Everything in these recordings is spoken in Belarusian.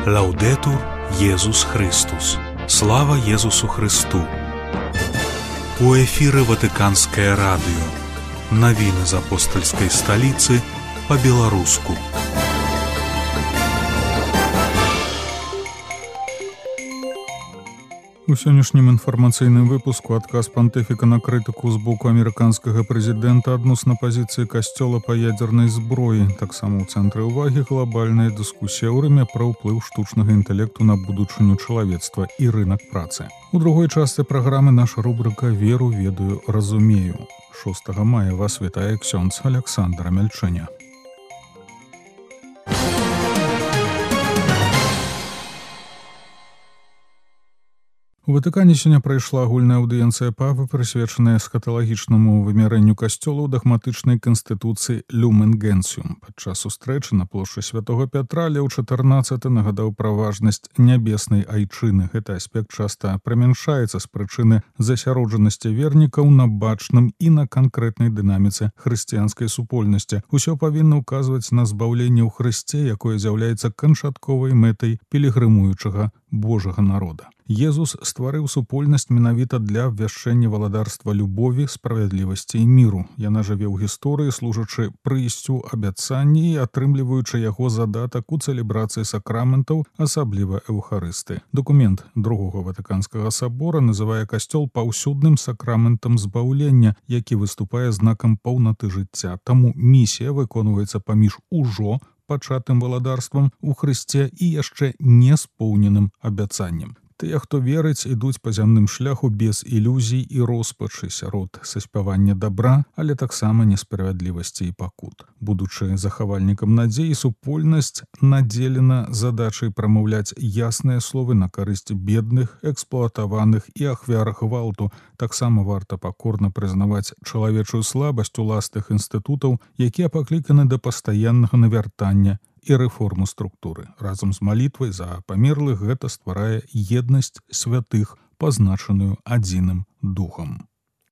Лаудетур Єсус Христос. Слава Єсусу Христу. У эфире Ватиканское радио. Новины из апостольской столицы по-белорусски. У сённяшнім інфармацыйным выпуску адказ пантыфіка на крытыку з боку амерыканскага прэзідэнта адносна пазіцыі касцёла па ядзернай зброі. Таксама ў цэнтры ўвагі глобальная дыскусія ў Рыме пра ўплыў штучнага інтэлекту на будучыню чалавецтва і рынак працы. У другой частцы праграмы наша рубрыка «Веру, ведаю, разумею». 6 мая вас вітае ксёндз Александр Мельчаня. У Ватыкане сёння прайшла агульная аўдыенцыя папы, прысвечаная эсхаталагічнаму вымярэнню касцёла ў дагматычнай канстытуцыі «Люмен Генсіум». Падчас сустрэчы на плошчы Святога Пятра Леў XIV нагадаў пра важнасць нябеснай айчыны. Гэты аспект часта прымяншаецца з прычыны засяроджанасці вернікаў на бачным і на канкрэтнай дынаміцы хрысціянскай супольнасці. Усё павінна ўказваць на збаўленне ў Хрысце, якое з'яўляецца канчатковай мэтай пілігрымуючага Божага народа. Езус стварыў супольнасць менавіта для абвяшчэння валадарства любові, справядлівасці і міру. Яна жыве ў гісторыі, служачы прыйсцю абяцання і атрымліваючы яго задатак у цэлебрацыі сакраментаў, асабліва эўхарысты. Дакумент другога Ватыканскага сабора называе касцёл паўсюдным сакраментам збаўлення, які выступае знакам паўнаты жыцця. Таму місія выконваецца паміж ужо пачатым валадарствам у Хрысце і яшчэ не споўненым абяцаннем. Тыя, хто верыць, ідуць па зямным шляху без ілюзій і роспачы сярод саспявання дабра, але таксама несправядлівасці і пакут. Будучы захавальнікам надзеі, супольнасць надзелена задачай прамаўляць ясныя словы на карысць бедных, эксплуатаваных і ахвяр гвалту. Таксама варта пакорна прызнаваць чалавечую слабасць уласных інстытутаў, якія пакліканы да пастаяннага навяртання і рэформу структуры. Разам з малітвай за памерлых гэта стварае еднасць святых, пазначаную адзіным духам.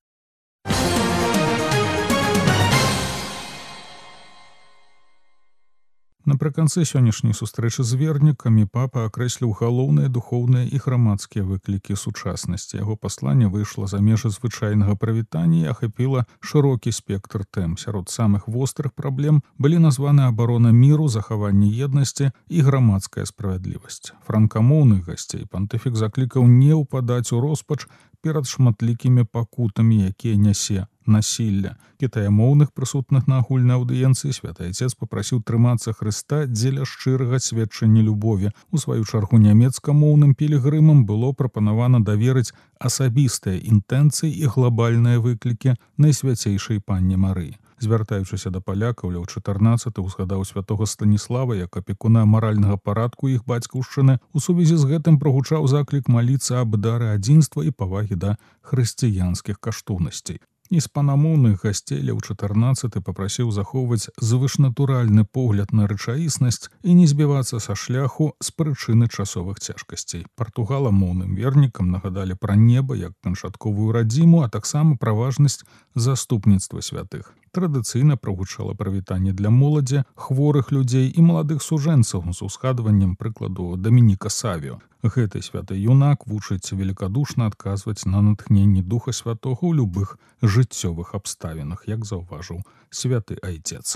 Напрыканцы сённяшняй сустрэчы з вернікамі папа акрэсліў галоўныя духоўныя і грамадскія выклікі сучаснасці. Яго пасланне выйшла за межы звычайнага прывітання і ахапіла шырокі спектр тэм. Сярод самых вострых праблем былі названы абарона міру, захаванне еднасці і грамадская справядлівасць. Франкамоўных гасцей пантыфік заклікаў не ўпадаць у роспач перад шматлікімі пакутамі, якія нясе насілля. Кітаямоўных прысутных на агульнай аўдыенцыі святы Айцец папрасіў трымацца Хрыста дзеля шчырага сведчання любові. У сваю чаргу нямецкамоўным пілігрымам было прапанавана даверыць асабістыя інтэнцыі і глобальныя выклікі найсвяцейшай панне Марыі. Звяртаючыся да палякаў, Леў XIV узгадаў святога Станіслава як апекуна маральнага парадку іх бацькаўшчыны. У сувязі з гэтым прагучаў заклік маліцца аб дары адзінства і павагі да хрысціянскіх каштоўнасцей. Іспанамоўных гасцей Леў XIV папрасіў захоўваць звышнатуральны погляд на рэчаіснасць і не збівацца са шляху з прычыны часовых цяжкасцей. Партугаламоўным вернікам нагадалі пра неба як канчатковую радзіму, а таксама пра важнасць заступніцтва святых. Традыцыйна прагучала прывітанне для моладзі, хворых людзей і маладых сужэнцаў з узгадваннем прыкладу Дамініка Савіо. Гэты святы юнак вучыць велікадушна адказваць на натхненне Духа Святога ў любых жыццёвых абставінах, як заўважыў святы Айцец.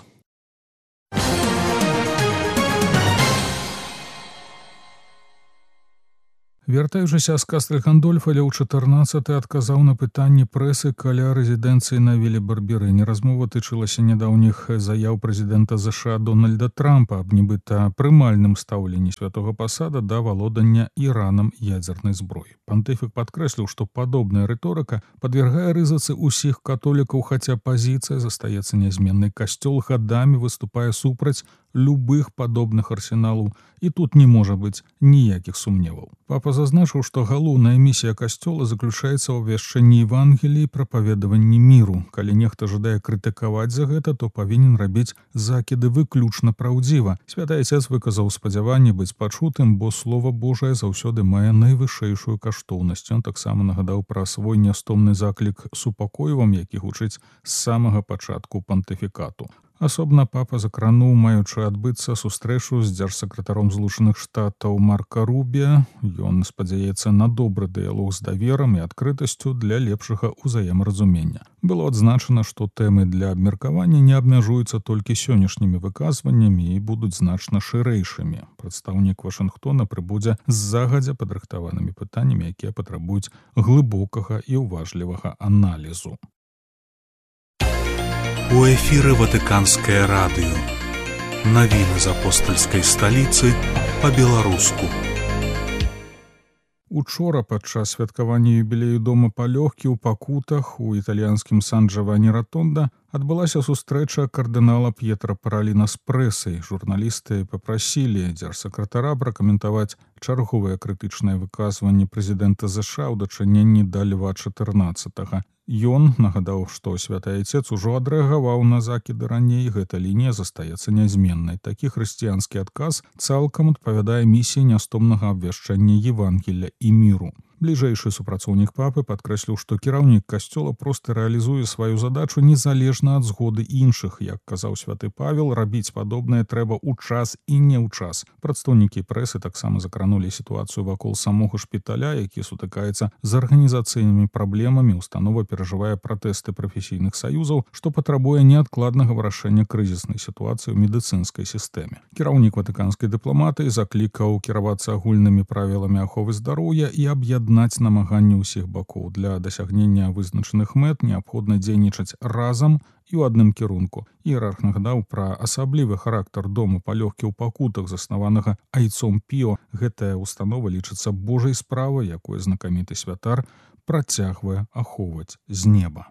Вяртаючыся з Кастэль Гандольфа, Леў XIV адказаў на пытанні прэсы каля рэзідэнцыі на Віллі Барберэне. Размова тычылася нядаўніх заяў прэзідэнта ЗША Дональда Трампа аб нібыта прымальным стаўленні святога пасада да валодання Іранам ядзернай зброі. Пантыфік падкрэсліў, што падобная рыторыка падвяргае рызыцы ўсіх католікаў, хаця пазіцыя застаецца нязменнай. Касцёл гадамі выступае супраць любых падобных арсеналаў, і тут не можа быць ніякіх сумневаў. Папа зазначыў, што галоўная місія касцёла заключаецца ў абвяшчэнні Евангеліі і прапаведаванні міру. Калі нехта жадае крытыкаваць за гэта, то павінен рабіць закіды выключна праўдзіва. Святы Айцец выказаў спадзяванне быць пачутым, бо Слова Божае заўсёды мае найвышэйшую каштоўнасць. Ён таксама нагадаў пра свой нястомны заклік супакойвам, які гучыць з самага пачатку пантыфікату. Асобна папа закрануў маючы адбыцца сустрэчу з дзяржсакратаром Злучаных Штатаў Марка Рубіа. Ён спадзяецца на добры дыялог з даверам і адкрытасцю для лепшага ўзаемаразумення. Было адзначана, што тэмы для абмеркавання не абмяжуюцца толькі сённяшнімі выказваннямі і будуць значна шырэйшымі. Прадстаўнік Вашынгтона прыбудзе з загадзя падрыхтаванымі пытаннямі, якія патрабуюць глыбокага і ўважлівага аналізу. У эфіры Ватыканскае радыё. Навіны з апостальскай сталіцы па-беларуску. Учора падчас святкавання юбілею дома палёгкі ў Пакутах у італьянскім Сан-Джавані-Ратонда адбылася сустрэча кардынала П'етра Параліна з прэсай. Журналісты папрасілі дзяржсакратара пракаментаваць чарговыя крытычныя выказванні прэзідэнта ЗША ў дачыненні да Льва XIV. Ён нагадаў, што святы айцец ужо адрэагаваў на закіды раней, гэта лінія застаецца нязменнай. Такі хрысціянскі адказ цалкам адпавядае місіі нястомнага абвяшчання Евангелля і міру. Бліжэйшы супрацоўнік папы падкрэсліў, што кіраўнік касцёла проста рэалізуе сваю задачу незалежна ад згоды іншых. Як казаў святы Павел, рабіць падобнае трэба ў час і не ў час. Прадстаўнікі прэсы таксама закранулі сітуацыю вакол самога шпіталя, які сутыкаецца з арганізацыйнымі праблемамі. Установа перажывае пратэсты прафесійных саюзаў, што патрабуе неадкладнага вырашэння крызіснай сітуацыі ў медыцынскай сістэме. Кіраўнік ватыканскай дыпламатыі заклікаў кіравацца агульнымі правіламі аховы здароўя і аб'яднаць намаганні ўсіх бакоў. Для дасягнення вызначаных мэт неабходна дзейнічаць разам і ў адным кірунку. Іерарх нагадаў пра асаблівы характар дому палёгкі ў Пакутах, заснаванага айцом Піо. Гэтая установа лічыцца божай справай, якую знакаміты святар працягвае ахоўваць з неба.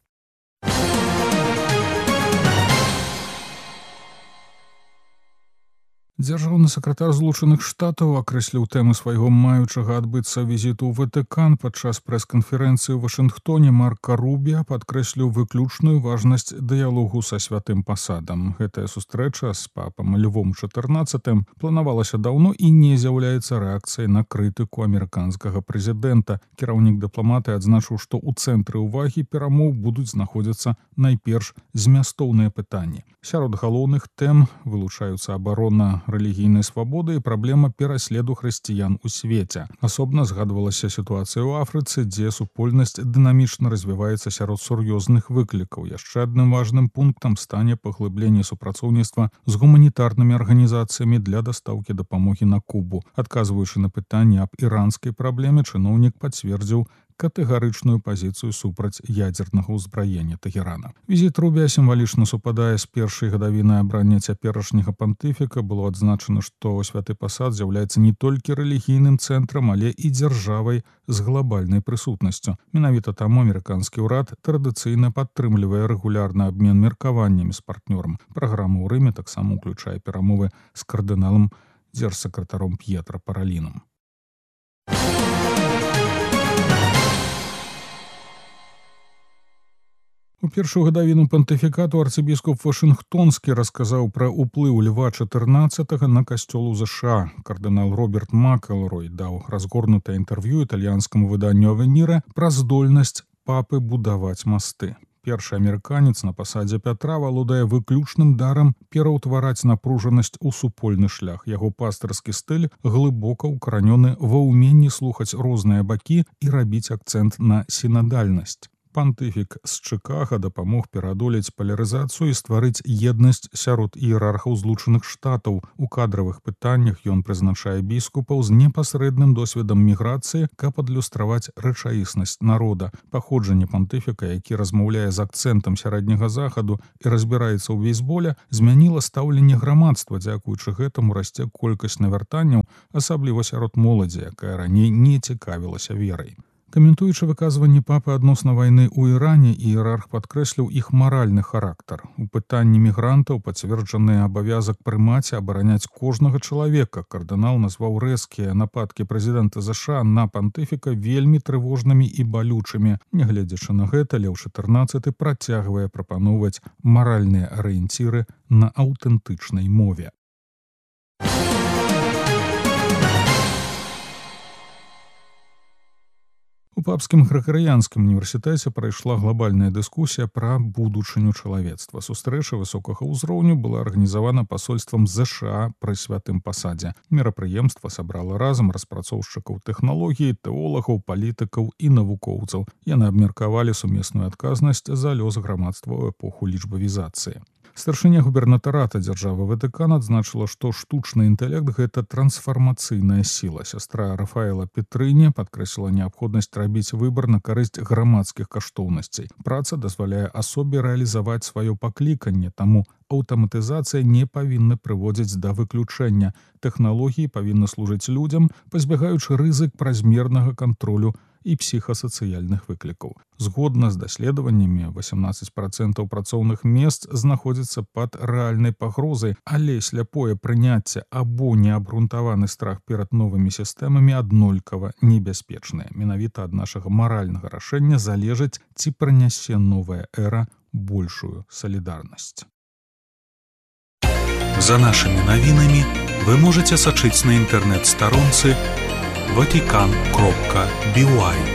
Дзяржаўны сакратар Злучаных Штатаў акрэсліў тэмы свайго маючага адбыцца візіту ў Ватыкан. Падчас прэс-канферэнцыі ў Вашынгтоне Марка Рубіа падкрэсліў выключную важнасць дыялогу са святым пасадам. Гэтая сустрэча з папам Львом XIV планавалася даўно і не з'яўляецца рэакцыяй на крытыку амерыканскага прэзідэнта. Кіраўнік дыпламаты адзначыў, што ў цэнтры ўвагі перамоў будуць знаходзіцца найперш змястоўныя пытанні. Сярод галоўных тэм вылучаюцца абарона рэлігійнай свабоды і праблема пераследу хрысціян у свеце. Асобна згадвалася сітуацыя ў Афрыцы, дзе супольнасць дынамічна развіваецца сярод сур'ёзных выклікаў. Яшчэ адным важным пунктам стане паглыбленне супрацоўніцтва з гуманітарнымі арганізацыямі для дастаўкі дапамогі на Кубу. Адказваючы на пытанне аб іранскай праблеме, чыноўнік пацвердзіў катэгарычную пазіцыю супраць ядзернага ўзбраення Тэгерана. Візіт Рубіа сімвалічна супадае з першай гадавінай абрання цяперашняга пантыфіка. Было адзначана, што святы пасад з'яўляецца не толькі рэлігійным цэнтрам, але і дзяржавай з глабальнай прысутнасцю. Менавіта таму амерыканскі ўрад традыцыйна падтрымлівае рэгулярны абмен меркаваннямі з партнёрам. Праграма ў Рыме таксама ўключае перамовы з кардыналам дзяржсакратаром П'етра Паралінам. У першую гадавіну пантыфікату арцыбіскуп Вашынгтонскі расказаў пра ўплыў Льва XIV на касцёл у ЗША. Кардынал Роберт Макэлрой даў разгорнутае інтэрв'ю італьянскаму выданню «Авеніра» пра здольнасць папы будаваць масты. Першы амерыканец на пасадзе Пятра валодае выключным дарам пераўтвараць напружанасць у супольны шлях. Яго пастырскі стыль глыбока ўкаранёны ва ўменні слухаць розныя бакі і рабіць акцэнт на сінадальнасць. Пантыфік з Чыкага дапамог пераадолець палярызацыю і стварыць еднасць сярод іерархаў Злучаных Штатаў. У кадравых пытаннях ён прызначае біскупаў з непасрэдным досведам міграцыі, каб адлюстраваць рэчаіснасць народа. Паходжанне пантыфіка, які размаўляе з акцэнтам сярэдняга захаду і разбіраецца ў бейсболе, змяніла стаўленне грамадства. Дзякуючы гэтаму расце колькасць навяртанняў, асабліва сярод моладзі, якая раней не цікавілася верай. Каментуючы выказванні папы адносна вайны ў Іране, іерарх падкрэсліў іх маральны характар. У пытанні мігрантаў пацверджаны абавязак прымаць і абараняць кожнага чалавека. Кардынал назваў рэзкія нападкі прэзідэнта ЗША на пантыфіка вельмі трывожнымі і балючымі. Нягледзячы на гэта, Леў XIV працягвае прапаноўваць маральныя арыенціры на аўтэнтычнай мове. У папскім грэка-рыянскім універсітэце прайшла глобальная дыскусія пра будучыню чалавецтва. Сустрэча высокага ўзроўню была арганізавана пасольствам ЗША пры святым пасадзе. Мерапрыемства сабрала разам распрацоўшчыкаў тэхналогій, тэолагаў, палітыкаў і навукоўцаў. Яны абмеркавалі сумесную адказнасць за лёс грамадства ў эпоху лічбавізацыі. Старшыня губернатарата дзяржавы Ватыкан адзначыла, што штучны інтэлект – гэта трансфармацыйная сіла. Сястра Рафаэла Петрыні падкрэсліла неабходнасць рабіць выбар на карысць грамадскіх каштоўнасцей. Праца дазваляе асобе рэалізаваць сваё пакліканне, таму аўтаматызацыя не павінна прыводзіць да выключэння. Тэхналогіі павінны служыць людзям, пазбягаючы рызык празмернага кантролю і псіхасацыяльных выклікаў. Згодна з даследаваннямі, 18% працоўных месц знаходзяцца пад рэальнай пагрозай, але сляпое прыняцце або неабгрунтаваны страх перад новымі сістэмамі аднолькава небяспечнае. Менавіта ад нашага маральнага рашэння залежыць, ці прынясе новая эра большую салідарнасць. За нашими навінамі вы можете сачыць на інтэрнэт-старонцы vatican.by.